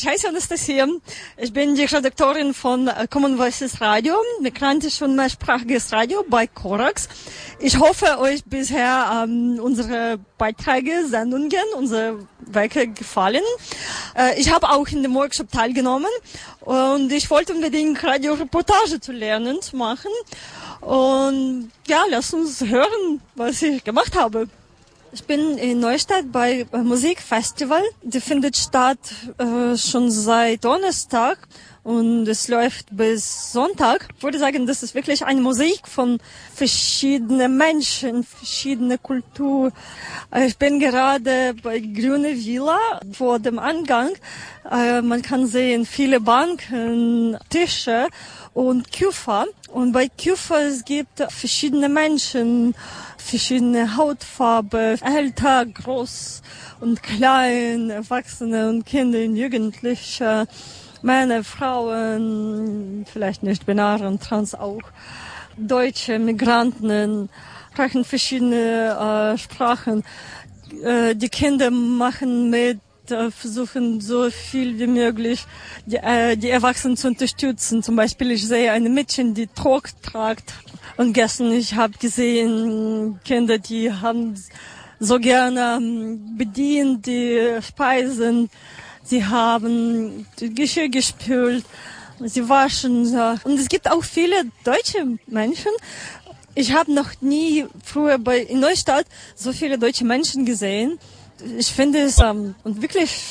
Ich heiße Anastasia. Ich bin die Redaktorin von Common Voices Radio, migrantisch und mehrsprachiges Radio bei Korax. Ich hoffe, euch bisher unsere Beiträge, Sendungen, unsere Werke gefallen. Ich habe auch in dem Workshop teilgenommen und ich wollte unbedingt Radioreportage zu lernen, zu machen. Und ja, lasst uns hören, was ich gemacht habe. Ich bin in Neustadt bei Musikfestival. Die findet statt schon seit Donnerstag und es läuft bis Sonntag. Ich würde sagen, das ist wirklich eine Musik von verschiedenen Menschen, verschiedene Kultur. Ich bin gerade bei Grüne Villa vor dem Eingang. Man kann sehen viele Banken, Tische und Küfer. Und bei Küfer es gibt verschiedene Menschen, verschiedene Hautfarbe, älter, groß und klein, Erwachsene und Kinder, Jugendliche, Männer, Frauen, vielleicht nicht binär und trans auch, Deutsche, Migranten, sprechen verschiedene Sprachen. Die Kinder machen mit, versuchen so viel wie möglich die Erwachsenen zu unterstützen. Zum Beispiel, ich sehe ein Mädchen, die Trog tragt. Und gestern, ich habe gesehen, Kinder, die haben so gerne bedient, die Speisen. Sie haben das Geschirr gespült, sie waschen. Und es gibt auch viele deutsche Menschen. Ich habe noch nie früher in Neustadt so viele deutsche Menschen gesehen. Ich finde es wirklich